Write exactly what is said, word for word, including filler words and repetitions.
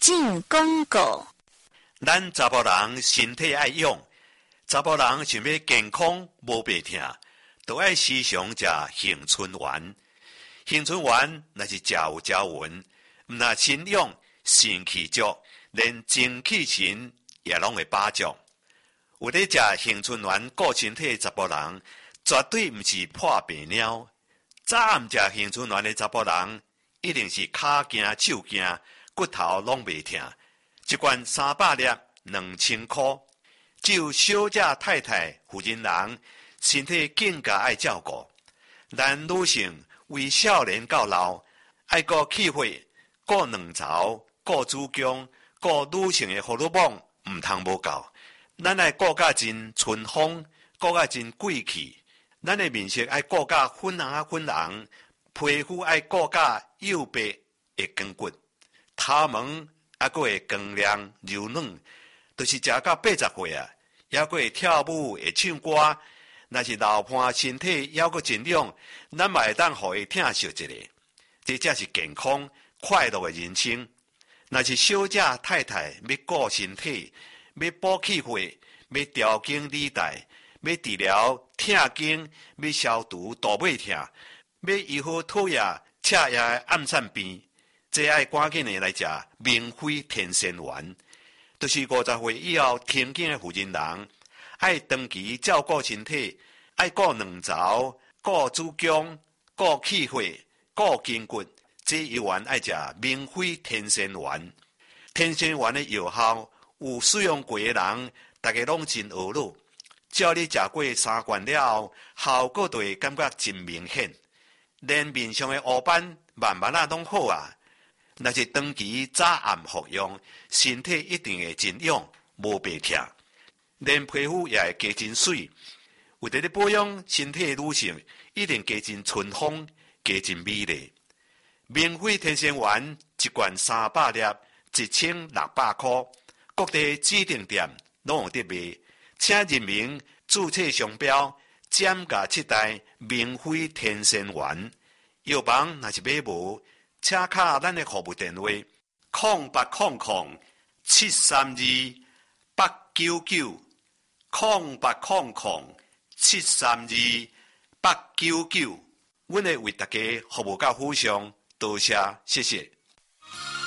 进广告。 咱查甫人身体爱养，查甫人想要健康无白痛，就爱时常食杏春丸。杏春丸若是食有食匀，毋若身养肾气足，连精气神也拢会把足。有咧食杏春丸顾身体的查甫人，绝对毋是破病鸟。早暗食杏春丸的查甫人，一定是骹惊手惊，骨头拢袂痛。一罐三百粒，两千箍。只有小姐太太、妇人人，身体更加爱照顾。咱女性为少年到老，爱顾气血、顾卵巢、顾子宫、顾女性的荷尔蒙，毋通无够。咱爱顾甲真春风，顾甲真贵气。咱的面色爱顾甲粉红啊粉红，皮肤爱顾甲幼白会光骨，头毛还佫会光亮柔软。就是食到八十岁啊，还佫会跳舞会唱歌。若是老伴身体还佫真养，咱嘛会当互伊疼惜一下。这才是健康快乐的人生。若是小姐太太要顾身体，要补气血，要调经理带，要治疗痛经，要消除大尾痛，要医好讨厌赤夜的暗散病，这爱赶紧的来食明辉天仙丸。就是五十岁以后停经的妇人人，爱长期照顾身体，爱顾卵巢、顾子宫、顾气血、顾筋骨，这一丸爱食明辉天仙丸。天仙丸的药效，有使用过的人，大家拢真学路。只要你食过三罐了后，效果就会感觉真明显，连面上的乌斑慢慢啊拢好啊。若是长期早暗服用，身体一定会真养，无白痛，连皮肤也会加真水。有伫咧保养身体的女性，一定加真春风，加真美丽。明辉天仙丸一罐三百粒，一千六百块，各地指定店拢有得卖。请认明注册商标，减价七代明辉天仙丸。药房若是买无，请卡咱的服务电话：空八空空七三二八九九，空八空空七三二八九九。阮会为大家服务到府上，多谢，谢谢。